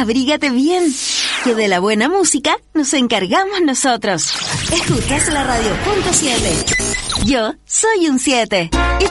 abrígate bien, que de la buena música nos encargamos nosotros. Escuchas la radio .7. Yo soy un 7.